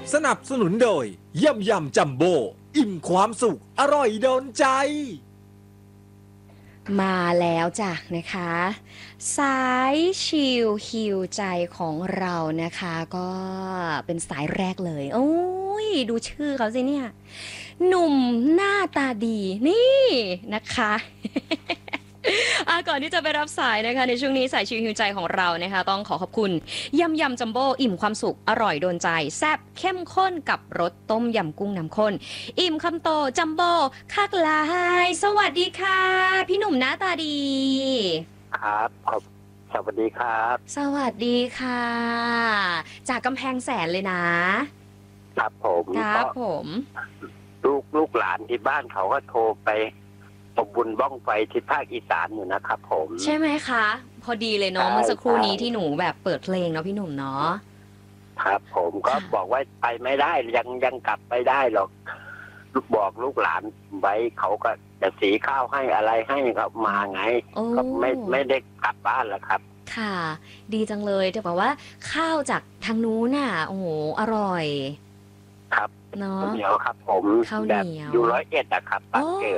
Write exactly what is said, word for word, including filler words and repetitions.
สนับสนุนโดยยำยำจัมโบ้อิ่มความสุขอร่อยโดนใจมาแล้วจ้ะนะคะสายชิลฮิวใจของเรานะคะก็เป็นสายแรกเลยโอ้ยดูชื่อเขาสิเนี่ยหนุ่มหน้าตาดีนี่นะคะ อ่ะก่อนที่จะไปรับสายนะคะในช่วงนี้สายชิลฮิวใจของเรานะคะต้องขอขอบคุณยำยำจัมโบ้อิ่มความสุขอร่อยโดนใจแซ่บเข้มข้นกับรสต้มยำกุ้งน้ำข้นอิ่มคำโตจัมโบ้คักลายสวัสดีค่ะพี่หนุ่มหน้าตาดีครับขอบสวัสดีครับสวัสดีค่ะ จากกำแพงแสนเลยนะครับผมครับก็ผมลูกลูกหลานที่บ้านเขาก็โทรไปตบบุญบ้องไฟที่ภาคอีสานอยู่นะครับผมใช่ไหมคะ พอดีเลยเนาะใช่เมื่อสักครู่นี้ใช่ที่หนูแบบเปิดเพลงเนาะพี่หนุ่มเนาะครับ ผมก็ค่ะบอกว่าไปไม่ได้ยังยังกลับไปได้หรอกลูกบอกลูกหลานไว้เขาก็จะสีข้าวให้อะไรให้ครับมาไงโอ้ก็ไม่ไม่ได้กลับบ้านแล้วครับค่ะ ดีจังเลยแต่บอกว่าข้าวจากทางนู้นน่ะโอ้โหอร่อยครับเนาะข้าวเหนียวครับ ผมข้าวเหนียวแบบอยู่ร้อยเอ็ดอะครับปากเกร็ด